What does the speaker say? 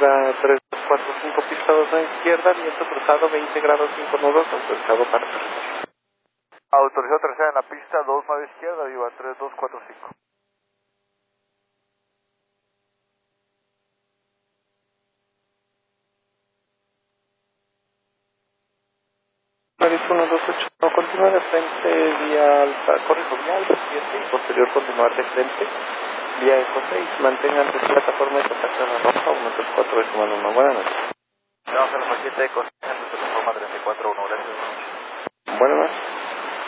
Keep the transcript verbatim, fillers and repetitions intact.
arriba tres dos cuatro cinco, pista dos a izquierda, viento cruzado veinte grados cinco nudos, autorizado para aterrizar. Autorizado aterrizar en la pista dos a izquierda, viva tres dos cuatro cinco. Maris uno dos ocho, no, continúa de frente, vía alta, corrijo, vía alta siete y posterior continuar de frente, vía eco seis, mantengan su plataforma de contacto en la roja, uno tres cuatro de sumando una buena noche. Vamos a la siete eco, en plataforma treinta y cuatro uno, gracias. Buenas noches.